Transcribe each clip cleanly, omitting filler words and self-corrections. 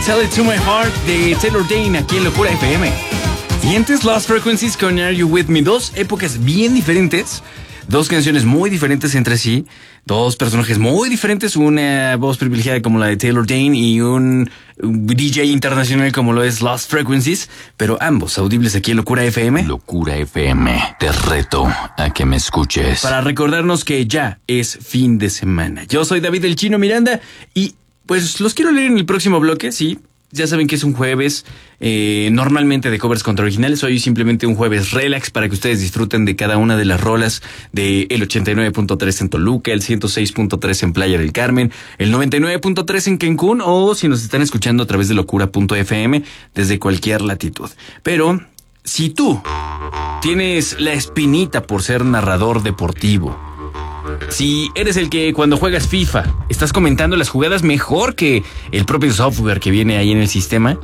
Tell It To My Heart de Taylor Dayne aquí en Locura FM. Y antes Lost Frequencies con Are You With Me. Dos épocas bien diferentes, dos canciones muy diferentes entre sí, dos personajes muy diferentes, una voz privilegiada como la de Taylor Dayne y un DJ internacional como lo es Lost Frequencies, pero ambos audibles aquí en Locura FM. Locura FM, te reto a que me escuches. Para recordarnos que ya es fin de semana. Yo soy David el Chino Miranda y pues los quiero leer en el próximo bloque, sí. Ya saben que es un jueves normalmente de covers contra originales. Hoy simplemente un jueves relax para que ustedes disfruten de cada una de las rolas de el 89.3 en Toluca, el 106.3 en Playa del Carmen, el 99.3 en Cancún o si nos están escuchando a través de locura.fm desde cualquier latitud. Pero si tú tienes la espinita por ser narrador deportivo, si eres el que cuando juegas FIFA estás comentando las jugadas mejor que el propio software que viene ahí en el sistema,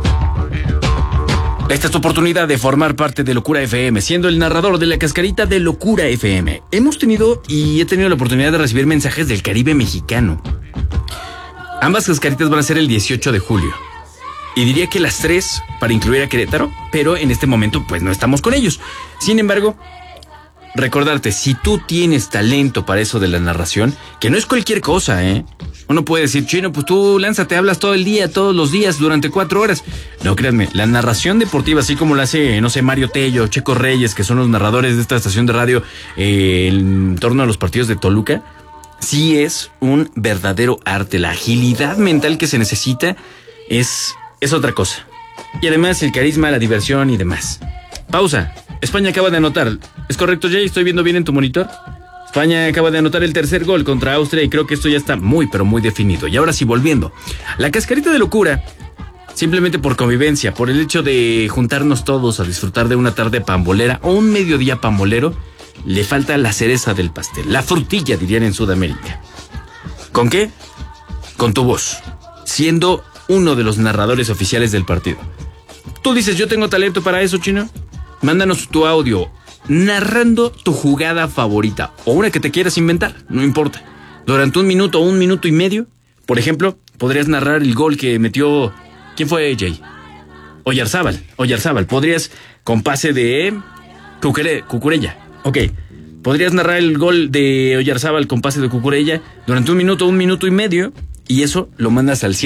esta es tu oportunidad de formar parte de Locura FM, siendo el narrador de la cascarita de Locura FM. He tenido la oportunidad de recibir mensajes del Caribe mexicano. Ambas cascaritas van a ser el 18 de julio. Y diría que las tres para incluir a Querétaro, pero en este momento pues no estamos con ellos. Sin embargo, recordarte, si tú tienes talento para eso de la narración, que no es cualquier cosa, Uno puede decir, Chino, pues tú lánzate, hablas todo el día, todos los días, durante 4 horas. No, créanme, la narración deportiva, así como la hace, no sé, Mario Tello, Checo Reyes, que son los narradores de esta estación de radio en torno a los partidos de Toluca, sí es un verdadero arte. La agilidad mental que se necesita es otra cosa. Y además el carisma, la diversión y demás. Pausa. España acaba de anotar. ¿Es correcto, Jay? ¿Estoy viendo bien en tu monitor? España acaba de anotar el tercer gol contra Austria y creo que esto ya está muy, pero muy definido. Y ahora sí, volviendo. La cascarita de locura, simplemente por convivencia, por el hecho de juntarnos todos a disfrutar de una tarde pambolera o un mediodía pambolero, le falta la cereza del pastel. La frutilla, dirían en Sudamérica. ¿Con qué? Con tu voz, siendo uno de los narradores oficiales del partido. Tú dices, yo tengo talento para eso, Chino. Mándanos tu audio narrando tu jugada favorita o una que te quieras inventar, no importa. Durante 1 minuto o 1 minuto y medio, por ejemplo, podrías narrar el gol que metió... ¿Quién fue, Jay? Oyarzábal. Podrías, con pase de Cucurella. Ok. Podrías narrar el gol de Oyarzábal con pase de Cucurella durante 1 minuto o 1 minuto y medio. Y eso lo mandas al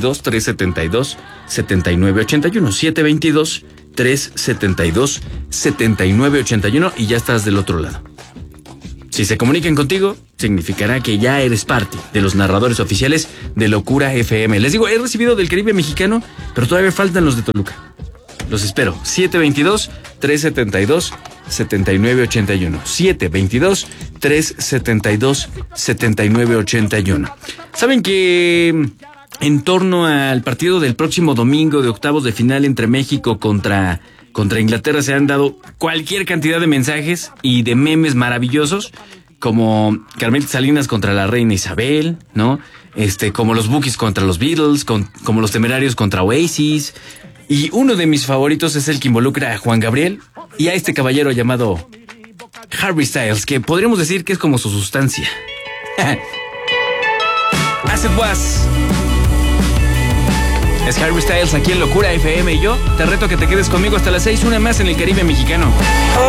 722-372-7981. 722-372-7981 y ya estás del otro lado. Si se comunican contigo, significará que ya eres parte de los narradores oficiales de Locura FM. Les digo, he recibido del Caribe mexicano, pero todavía faltan los de Toluca. Los espero. 722-372-7981. 722-372-7981. ¿Saben que en torno al partido del próximo domingo de octavos de final entre México contra Inglaterra se han dado cualquier cantidad de mensajes y de memes maravillosos, como Carmelita Salinas contra la reina Isabel, ¿no? Como los Bookies contra los Beatles, como los Temerarios contra Oasis. Y uno de mis favoritos es el que involucra a Juan Gabriel y a este caballero llamado Harry Styles, que podríamos decir que es como su sustancia. As It Was. Es Harry Styles aquí en Locura FM y yo te reto a que te quedes conmigo hasta las 6, una más en el Caribe mexicano.